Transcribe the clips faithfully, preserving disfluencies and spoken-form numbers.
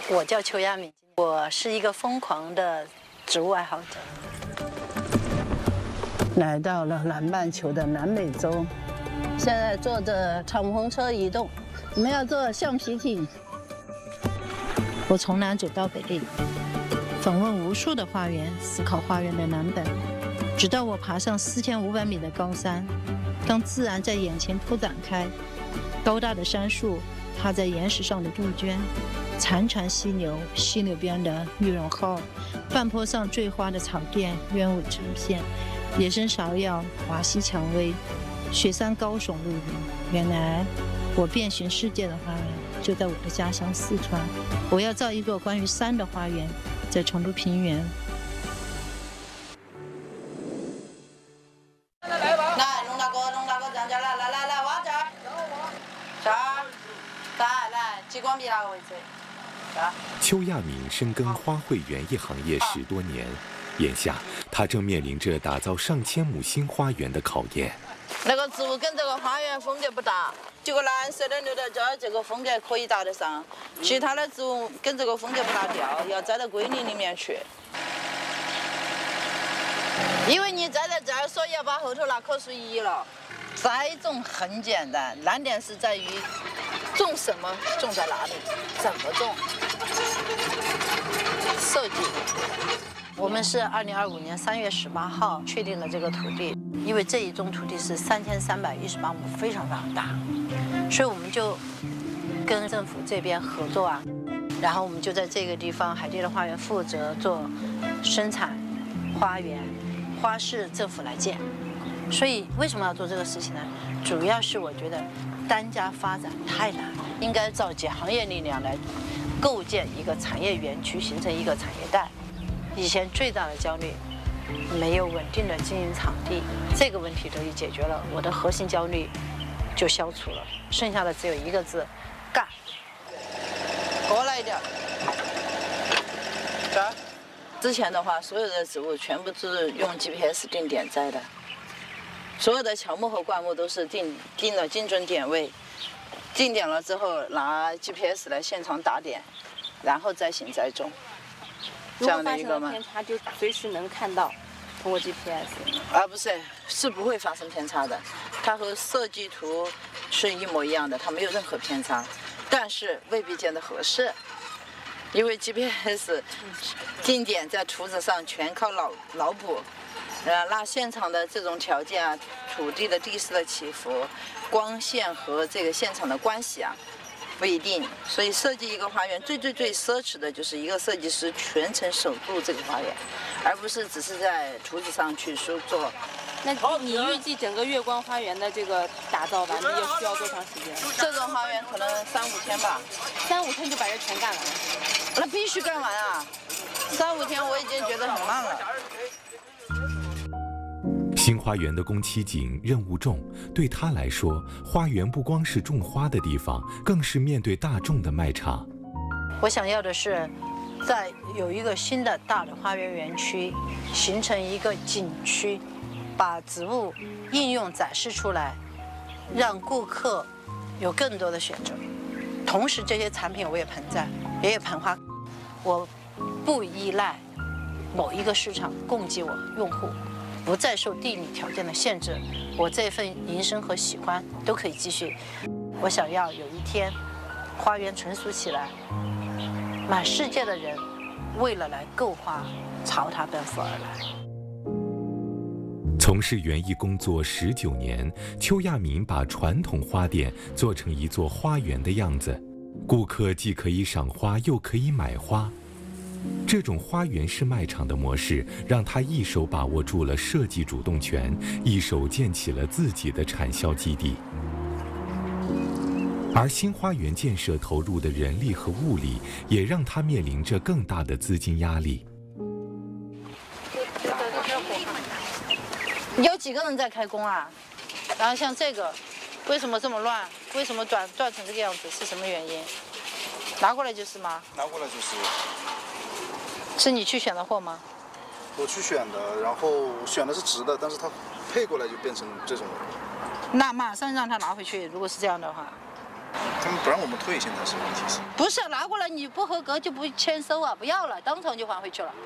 我叫邱亚敏，我是一个疯狂的植物爱好者。来到了南半球的南美洲，现在坐着敞篷车移动，我们要坐橡皮艇。我从南走到北，访问无数的花园，思考花园的蓝本，直到我爬上四千五百米的高山。当自然在眼前铺展开，高大的杉树，趴在岩石上的杜鹃，潺潺溪流，溪流边的玉龙号，半坡上坠花的草甸，鸢尾成片，野生芍药，华西蔷薇，雪山高耸入云。原来我遍寻世界的花园就在我的家乡四川。我要造一座关于山的花园，在成都平原。来，龙大哥，龙大哥站起来，来来来，往这儿，这儿，来来，激光笔那个位置。 邱亚敏深耕花卉园艺行业十多年，眼下她正面临着打造上千亩新花园的考验。 那个植物跟这个花园风格不搭，这个蓝色的留在这儿，这个风格可以搭得上，其他的植物跟这个风格不搭调，要栽到归林里面去。因为你栽在这儿，所以要把后头那棵树移了。栽种很简单，难点是在于种什么，种在哪里，怎么种。设计。我们是二零二五年三月十八号确定了这个土地，因为这一宗土地是三千三百一十八亩，非常非常大，所以我们就跟政府这边合作啊，然后我们就在这个地方海地的花园负责做生产花园，花市政府来建。所以为什么要做这个事情呢？主要是我觉得单家发展太难，应该召集行业力量来构建一个产业园区，形成一个产业带。以前最大的焦虑，没有稳定的经营场地，这个问题得以解决了，我的核心焦虑就消除了，剩下的只有一个字：干。过来一点，这儿。之前的话，所有的植物全部是用 G P S 定点栽的，所有的乔木和灌木都是定定了精准点位，定点了之后拿 G P S 来现场打点，然后再行栽种。 如果发生了偏差，就随时能看到，通过 G P S。 啊，不是，是不会发生偏差的，它和设计图是一模一样的，它没有任何偏差，但是未必见得合适，因为 G P S 定点在图纸上全靠脑脑补，呃，那现场的这种条件啊，土地的地势的起伏，光线和这个现场的关系啊。不一定，所以设计一个花园最最最奢侈的就是一个设计师全程守住这个花园，而不是只是在图纸上去说做。 那你预计整个月光花园的这个打造完毕要需要多长时间？ 这种花园可能三五天吧。 三五天就把这全干完了？ 那必须干完啊！三五天我已经觉得很慢了。 新花园的工期紧，任务重，对他来说，花园不光是种花的地方，更是面对大众的卖场。 我想要的是，在有一个新的大的花园园区，形成一个景区，把植物应用展示出来，让顾客有更多的选择。同时，这些产品我也盆栽，也有盆花，我不依赖某一个市场供给我用户。不再受地理条件的限制，我这份营生和喜欢都可以继续。我想要有一天，花园成熟起来，满世界的人为了来购花，朝它奔赴而来。 从事园艺工作十九年，邱亚敏把传统花店做成一座花园的样子，顾客既可以赏花，又可以买花。这种花园式卖场的模式，让他一手把握住了设计主动权，一手建起了自己的产销基地。而新花园建设投入的人力和物力，也让他面临着更大的资金压力。 有几个人在开工啊？然后像这个，为什么这么乱？为什么转转成这个样子？是什么原因？拿过来就是吗？ 拿过来就是。 是你去选的货吗？ 我去选的，然后选的是直的，但是它配过来就变成这种了。 那马上让他拿回去，如果是这样的话。 他们不让我们退，现在是问题是？ 不是拿过来你不合格就不签收啊，不要了，当场就还回去了。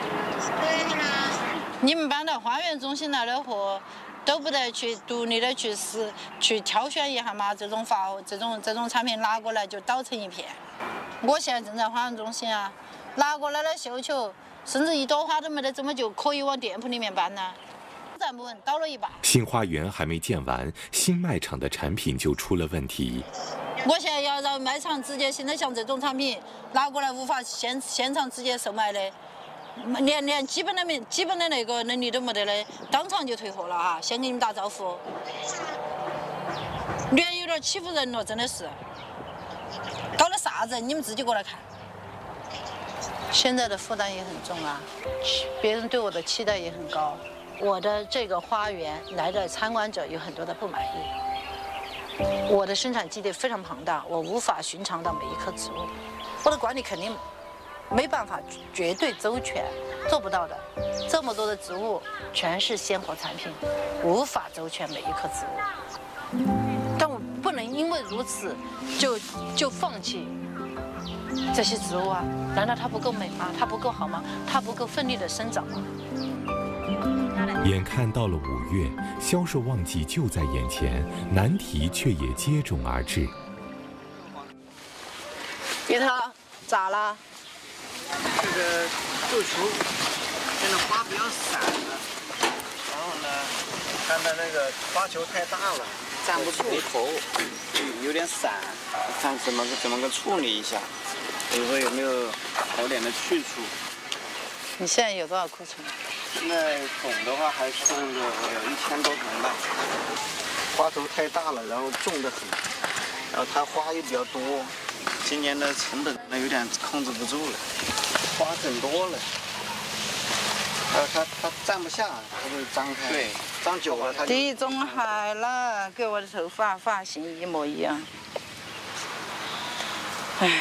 你们搬到花园中心来的货，都不得去独立的去试去挑选一下嘛？这种发这种这种产品拿过来就倒成一片。我现在正在花园中心啊，拿过来的绣球，甚至一朵花都没得，怎么就可以往店铺里面搬呢？站不稳，倒了一把。 新花园还没建完，新卖场的产品就出了问题。 我现在要让卖场直接，现在像这种产品拿过来无法现现场直接售卖的，连连基本的没基本的那个能力都没得的，当场就退货了哈，先给你们打招呼。略有点欺负人了，真的是。搞了啥子？你们自己过来看。现在的负担也很重啊，别人对我的期待也很高。我的这个花园来的参观者有很多的不满意。我的生产基地非常庞大，我无法寻常到每一棵植物，我的管理肯定没办法绝对周全，做不到的。这么多的植物全是鲜活产品，无法周全每一棵植物。但我不能因为如此就就放弃这些植物啊？难道它不够美吗？它不够好吗？它不够奋力的生长吗？ 眼看到了五月，销售旺季就在眼前，难题却也接踵而至。 给他咋了？ 这个绣球现在花比较散了，然后呢，看它那个花球太大了，站不住头，有点散，看怎么怎么个处理一下，以后有没有好点的去处？ 你现在有多少库存？ 现在总的话还剩个有一千多盆吧。花头太大了，然后重得很，然后它花又比较多，今年的成本那有点控制不住了，花整多了，呃，它它站不下，它就张开，对，张久了它就。 地中海了，跟我的头发发型一模一样。唉。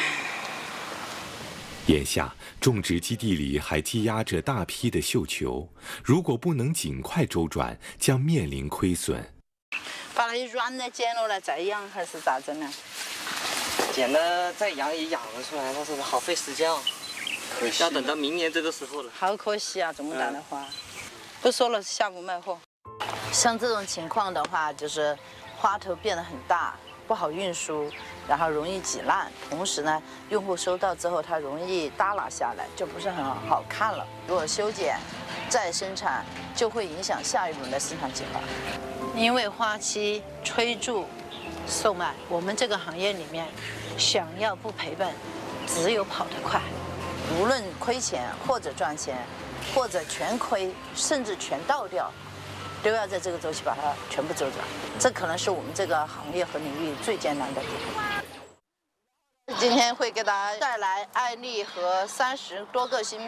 眼下，种植基地里还积压着大批的绣球，如果不能尽快周转，将面临亏损。 把那些软的剪落来再养，还是咋整呢？ 剪了再养也养得出来，但是好费时间哦。 可惜要等到明年这个时候了。 好可惜啊，这么大的花。不说了，下午卖货。像这种情况的话，就是花头变得很大，不好运输，然后容易挤烂，同时呢，用户收到之后它容易耷拉下来，就不是很好看了。如果修剪再生产，就会影响下一轮的生产计划。因为花期催促售卖，我们这个行业里面，想要不赔本，只有跑得快。无论亏钱或者赚钱，或者全亏，甚至全倒掉，都要在这个周期把它全部周转。这可能是我们这个行业和领域最艰难的地方。今天会给大家带来案例和三十多个新